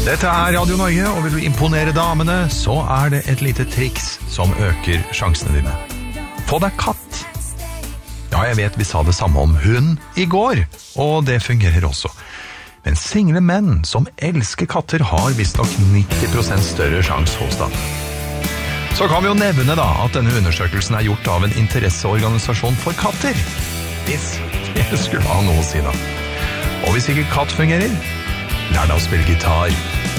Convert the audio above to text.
Dette Radio Norge, og vil du imponere damene, så det et lite triks som øker sjansene dine. Få deg katt. Ja, jeg vet vi sa det samme om hund I går, og det fungerer også. Men single menn som elsker katter har visst nok 90% større sjans hos dem. Så kan vi jo nevne da at denne undersøkelsen gjort av en interesseorganisasjon for katter. Hvis det skulle ha noe å si da. Og hvis ikke katt fungerer, lær deg å spille gitar.